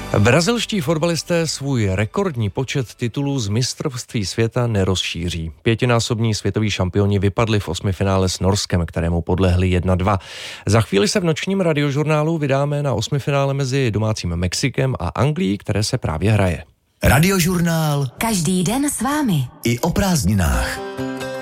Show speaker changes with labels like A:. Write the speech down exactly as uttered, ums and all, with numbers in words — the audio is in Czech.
A: Brazilští fotbalisté svůj rekordní počet titulů z mistrovství světa nerozšíří. Pětinásobní světoví šampioni vypadli v osmifinále s Norskem, kterému podlehli jedna dva. Za chvíli se v nočním radiožurnálu vydáme na osmifinále mezi domácím Mexikem a Anglií, které se právě hraje.
B: Radiožurnál.
C: Každý den s vámi.
B: I o prázdninách.